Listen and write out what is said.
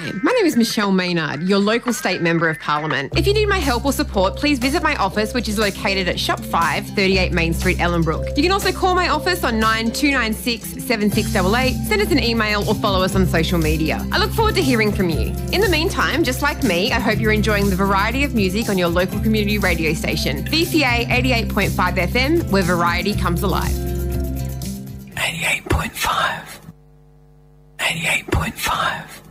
Hi, my name is Michelle Maynard, your local state member of Parliament. If you need my help or support, please visit my office, which is located at Shop 5, 38 Main Street, Ellenbrook. You can also call my office on 9296 7688, send us an email or follow us on social media. I look forward to hearing from you. In the meantime, just like me, I hope you're enjoying the variety of music on your local community radio station, VCA 88.5 FM, where variety comes alive. 88.5. 88.5.